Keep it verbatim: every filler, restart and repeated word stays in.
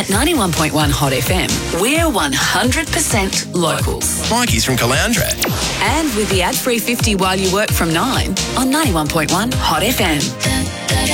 At ninety-one point one Hot F M, we're one hundred percent locals. Mikey's from Caloundra. And with the ad-free fifty while you work from nine on ninety-one point one Hot F M.